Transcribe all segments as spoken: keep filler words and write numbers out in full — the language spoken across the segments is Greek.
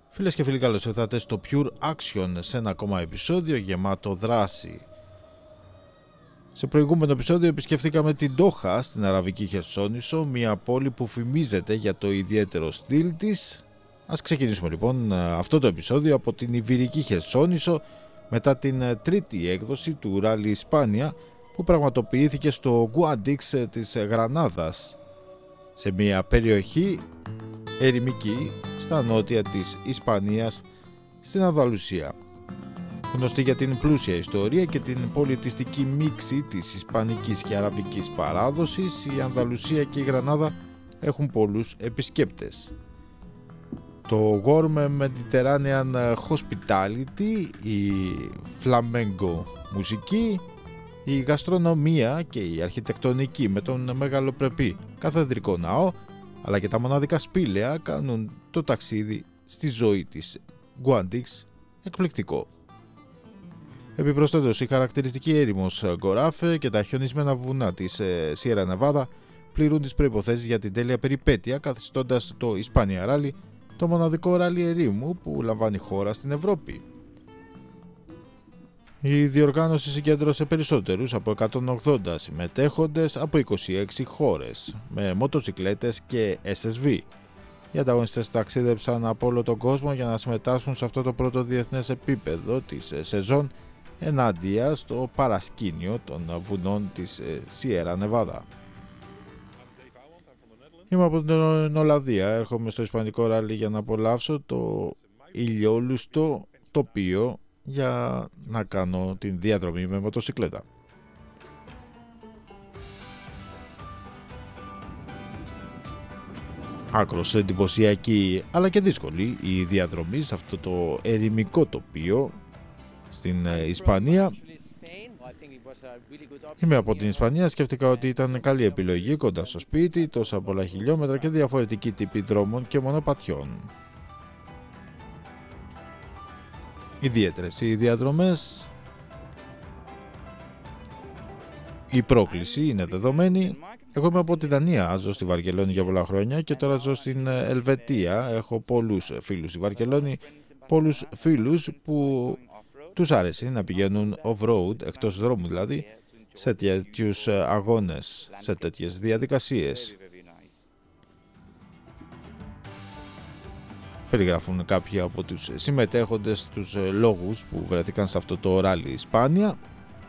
Φίλες και φίλοι, καλώς ήρθατε στο Pure Action, σε ένα ακόμα επεισόδιο γεμάτο δράση. Σε προηγούμενο επεισόδιο επισκεφθήκαμε την Ντόχα στην Αραβική Χερσόνησο, μια πόλη που φημίζεται για το ιδιαίτερο στυλ της. Ας ξεκινήσουμε λοιπόν αυτό το επεισόδιο από την Ιβηρική Χερσόνησο, μετά την τρίτη έκδοση του Ράλι Ισπάνια που πραγματοποιήθηκε στο Γκουάντιξ της Γρανάδας, σε μια περιοχή ερημική στα νότια της Ισπανίας, στην Ανδαλουσία. Γνωστή για την πλούσια ιστορία και την πολιτιστική μίξη της ισπανικής και αραβικής παράδοσης, η Ανδαλουσία και η Γρανάδα έχουν πολλούς επισκέπτες. Το Warm Mediterranean Hospitality, η flamenco μουσική, η γαστρονομία και η αρχιτεκτονική με τον μεγαλοπρεπή καθεδρικό ναό, αλλά και τα μοναδικά σπήλαια κάνουν το ταξίδι στη ζωή της Γκουάντιξ εκπληκτικό. Επιπροσθέτως, η χαρακτηριστική έρημος Γκοράφε και τα χιονισμένα βουνά της Σιέρα Νεβάδα πληρούν τις προϋποθέσεις για την τέλεια περιπέτεια, καθιστώντας το Ισπάνια Ράλι το μοναδικό ράλι ερήμου που λαμβάνει χώρα στην Ευρώπη. Η διοργάνωση συγκέντρωσε περισσότερους από εκατόν ογδόντα συμμετέχοντες από είκοσι έξι χώρες, με μοτοσικλέτες και ες ες βι. Οι ανταγωνιστές ταξίδεψαν από όλο τον κόσμο για να συμμετάσχουν σε αυτό το πρώτο διεθνές επίπεδο της σεζόν ενάντια στο παρασκήνιο των βουνών της Σιέρα Νεβάδα. Είμαι από την Ολλανδία, έρχομαι στο Ισπανικό Ράλι για να απολαύσω το ηλιόλουστο τοπίο για να κάνω την διαδρομή με μοτοσικλέτα. Άκρως εντυπωσιακή αλλά και δύσκολη η διαδρομή σε αυτό το ερημικό τοπίο στην Ισπανία. Είμαι από την Ισπανία, σκέφτηκα ότι ήταν καλή επιλογή, κοντά στο σπίτι, τόσα πολλά χιλιόμετρα και διαφορετικοί τύποι δρόμων και μονοπατιών. Ιδιαίτερες οι διαδρομές, η πρόκληση είναι δεδομένη. Εγώ είμαι από τη Δανία, ζω στη Βαρκελόνη για πολλά χρόνια και τώρα ζω στην Ελβετία. Έχω πολλούς φίλους στη Βαρκελόνη, πολλούς φίλους που τους άρεσε να πηγαίνουν off-road, εκτός δρόμου δηλαδή, σε τέτοιους αγώνες, σε τέτοιες διαδικασίες. Περιγράφουν κάποιοι από τους συμμετέχοντες τους λόγους που βρεθήκαν σε αυτό το ράλι Ισπάνια,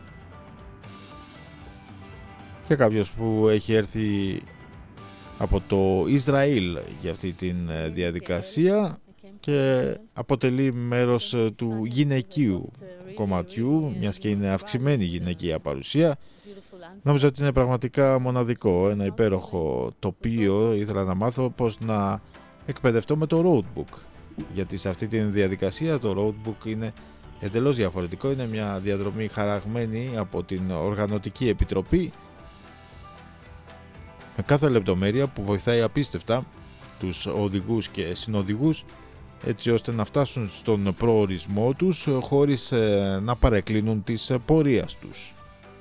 και κάποιος που έχει έρθει από το Ισραήλ για αυτή τη διαδικασία και αποτελεί μέρος του γυναικείου κομματιού, μιας και είναι αυξημένη γυναικεία παρουσία. Νόμιζα ότι είναι πραγματικά μοναδικό, ένα υπέροχο τοπίο. Ήθελα να μάθω πώς να εκπαιδευτώ με το roadbook, γιατί σε αυτή τη διαδικασία το roadbook είναι εντελώς διαφορετικό. Είναι μια διαδρομή χαραγμένη από την Οργανωτική Επιτροπή, με κάθε λεπτομέρεια που βοηθάει απίστευτα τους οδηγούς και συνοδηγούς, έτσι ώστε να φτάσουν στον προορισμό τους χωρίς να παρεκκλίνουν της πορείας τους.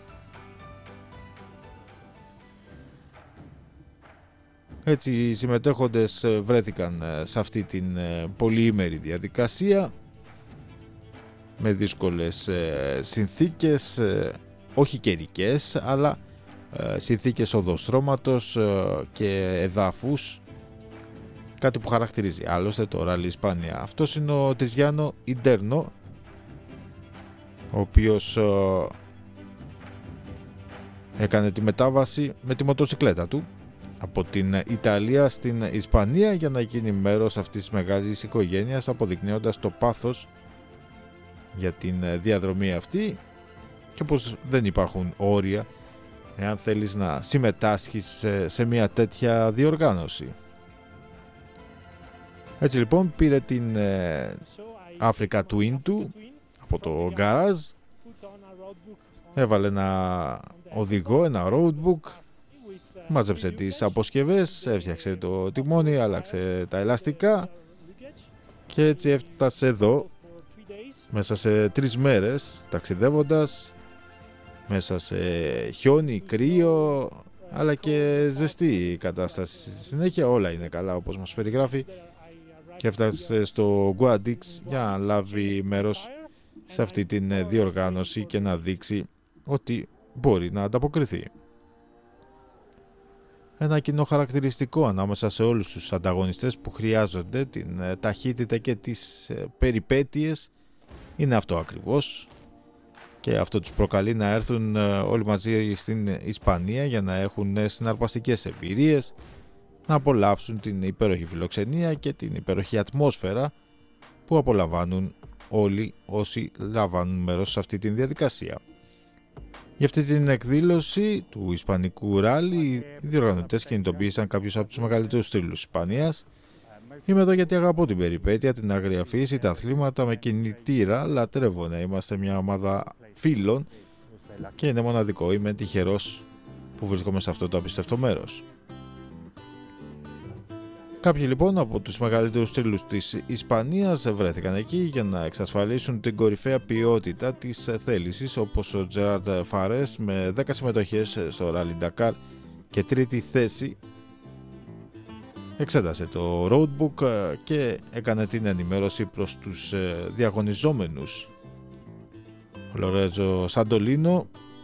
Έτσι οι συμμετέχοντες βρέθηκαν σε αυτή την πολυήμερη διαδικασία με δύσκολες συνθήκες, όχι καιρικές, αλλά συνθήκες οδοστρώματος και εδάφους, κάτι που χαρακτηρίζει άλλωστε το Ράλι Ισπάνια. Αυτός είναι ο Τιζιάνο Ιντέρνο, ο οποίος έκανε τη μετάβαση με τη μοτοσικλέτα του από την Ιταλία στην Ισπανία για να γίνει μέρος αυτής της μεγάλης οικογένειας, αποδεικνύοντας το πάθος για την διαδρομή αυτή και πως δεν υπάρχουν όρια εάν θέλεις να συμμετάσχεις σε, σε μια τέτοια διοργάνωση. Έτσι λοιπόν πήρε την ε, Africa Twin του από το γκαράζ, έβαλε ένα οδηγό, ένα roadbook, μάζεψε τις αποσκευές, έφτιαξε το τιμόνι, άλλαξε τα ελαστικά και έτσι έφτασε εδώ μέσα σε τρεις μέρες ταξιδεύοντας, μέσα σε χιόνι, κρύο, αλλά και ζεστή κατάσταση. Στη συνέχεια όλα είναι καλά όπως μας περιγράφει. και έφτασε στο Guadix για να λάβει μέρος σε αυτή την διοργάνωση και να δείξει ότι μπορεί να ανταποκριθεί. Ένα κοινό χαρακτηριστικό ανάμεσα σε όλους τους ανταγωνιστές που χρειάζονται την ταχύτητα και τις περιπέτειες είναι αυτό ακριβώς, και αυτό τους προκαλεί να έρθουν όλοι μαζί στην Ισπανία για να έχουν συναρπαστικές εμπειρίες, να απολαύσουν την υπέροχη φιλοξενία και την υπέροχη ατμόσφαιρα που απολαμβάνουν όλοι όσοι λαμβάνουν μέρος σε αυτή τη διαδικασία. Για αυτή την εκδήλωση του Ισπανικού Ράλι, οι διοργανωτές κινητοποίησαν κάποιους από τους μεγαλύτερους θρύλους της Ισπανίας. Είμαι εδώ γιατί αγαπώ την περιπέτεια, την άγρια φύση, τα αθλήματα με κινητήρα, λατρεύω να είμαστε μια ομάδα φίλων και είναι μοναδικό. Είμαι τυχερός που βρίσκομαι σε αυτό το απίστευτο μέρος. Κάποιοι λοιπόν από τους μεγαλύτερους θρύλους της Ισπανίας βρέθηκαν εκεί για να εξασφαλίσουν την κορυφαία ποιότητα της θέλησης, όπως ο Τζεράρντ Φαρές με δέκα συμμετοχές στο Rally Dakar και τρίτη θέση εξέτασε το roadbook και έκανε την ενημέρωση προς τους διαγωνιζόμενους. Ο Λορέτζο Σαντολίνο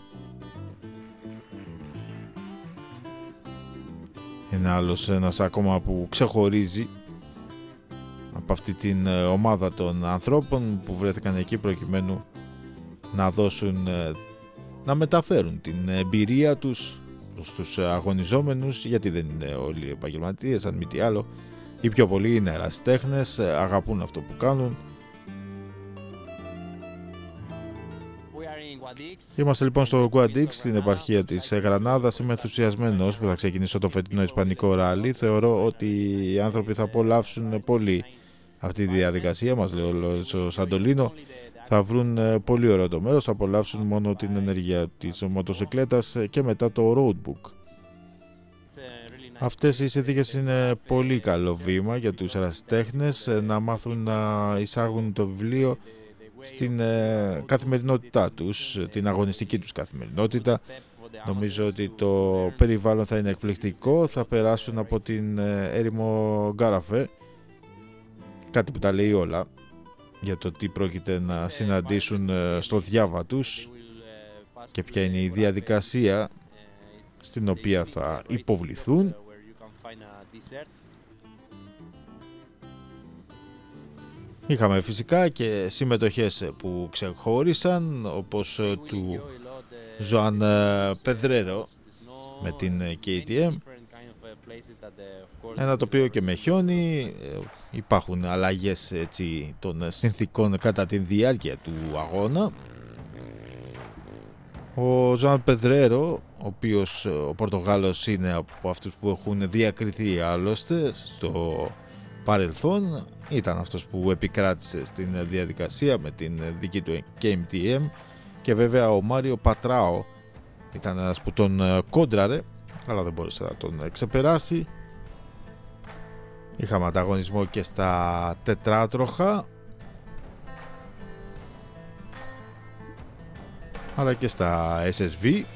είναι άλλος ένας ακόμα που ξεχωρίζει από αυτή την ομάδα των ανθρώπων που βρέθηκαν εκεί προκειμένου να δώσουν, να μεταφέρουν την εμπειρία τους προς τους αγωνιζόμενους, γιατί δεν είναι όλοι επαγγελματίες, αν μη τι άλλο. Οι πιο πολλοί είναι ερασιτέχνες, αγαπούν αυτό που κάνουν. Είμαστε λοιπόν στο Guadix, στην επαρχία της Γρανάδας. Είμαι ενθουσιασμένος που θα ξεκινήσω το φετινό Ισπανικό Ράλι. Θεωρώ ότι οι άνθρωποι θα απολαύσουν πολύ αυτή τη διαδικασία, μας λέει ο Σαντολίνο. Θα βρουν πολύ ωραίο το μέρος, θα απολαύσουν μόνο την ενέργεια της μοτοσυκλέτας και μετά το roadbook. Αυτές οι συνθήκες είναι πολύ καλό βήμα για τους ερασιτέχνες να μάθουν να εισάγουν το βιβλίο στην ε, καθημερινότητά τους, την αγωνιστική τους καθημερινότητα. Νομίζω ότι το περιβάλλον θα είναι εκπληκτικό. Θα περάσουν από την ε, έρημο Γκάραφε, κάτι που τα λέει όλα για το τι πρόκειται να συναντήσουν ε, στο διάβα τους και ποια είναι η διαδικασία στην οποία θα υποβληθούν. Είχαμε φυσικά και συμμετοχές που ξεχώρισαν, όπως του Ζωάν Πεδρέρο με την κέι τι εμ, ένα τοπίο και με χιόνι. Υπάρχουν αλλαγές έτσι, των συνθήκων κατά τη διάρκεια του αγώνα. Ο Ζωάν Πεδρέρο, ο οποίος ο Πορτογάλος είναι από αυτούς που έχουν διακριθεί άλλωστε στο παρελθόν, ήταν αυτός που επικράτησε στην διαδικασία με την δική του κέι τι εμ, και βέβαια ο Μάριο Πατράο ήταν ένας που τον κόντραρε αλλά δεν μπόρεσε να τον ξεπεράσει. Είχαμε ανταγωνισμό και στα τετράτροχα αλλά και στα ες ες βι.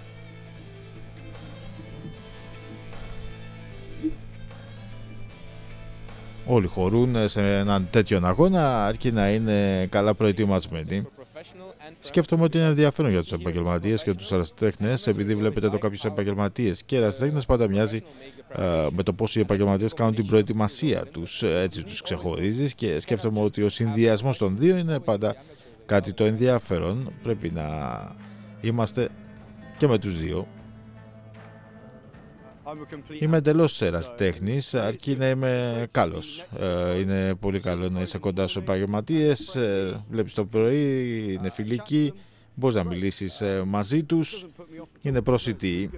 Όλοι χωρούν σε έναν τέτοιον αγώνα, αρκεί να είναι καλά προετοιμασμένοι. Σκέφτομαι ότι είναι ενδιαφέρον για τους επαγγελματίες και τους ερασιτέχνες, επειδή βλέπετε εδώ κάποιους επαγγελματίες και ερασιτέχνες, πάντα μοιάζει ε, με το πώς οι επαγγελματίες κάνουν την προετοιμασία τους, έτσι τους ξεχωρίζεις, και σκέφτομαι ότι ο συνδυασμός των δύο είναι πάντα κάτι το ενδιαφέρον. Πρέπει να είμαστε και με τους δύο. Είμαι εντελώς ερασιτέχνης, αρκεί να είμαι καλός. Ε, είναι πολύ καλό να είσαι κοντά στους επαγγελματίες. Ε, βλέπεις το πρωί, είναι φιλικοί, μπορείς να μιλήσεις ε, μαζί τους, είναι προσιτοί.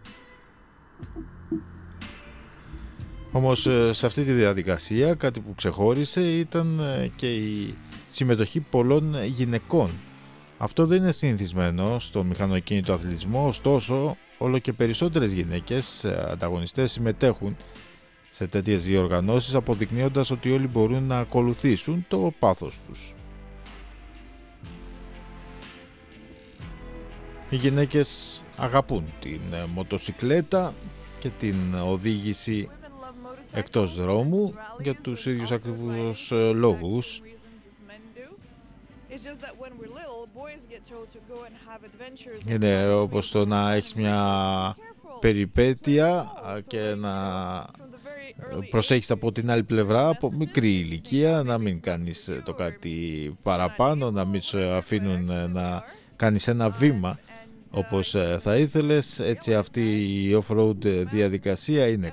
Όμως ε, σε αυτή τη διαδικασία κάτι που ξεχώρισε ήταν ε, και η συμμετοχή πολλών γυναικών. Αυτό δεν είναι συνηθισμένο στο μηχανοκίνητο αθλητισμό, ωστόσο όλο και περισσότερες γυναίκες ανταγωνιστές συμμετέχουν σε τέτοιες διοργανώσεις, αποδεικνύοντας ότι όλοι μπορούν να ακολουθήσουν το πάθος τους. Οι γυναίκες αγαπούν την μοτοσικλέτα και την οδήγηση εκτός δρόμου για τους ίδιους ακριβώς λόγους. Είναι όπως το να έχεις μια περιπέτεια και να προσέχεις από την άλλη πλευρά από μικρή ηλικία, να μην κάνεις το κάτι παραπάνω, να μην σου αφήνουν να κάνεις ένα βήμα όπως θα ήθελες. Έτσι αυτή η off-road διαδικασία είναι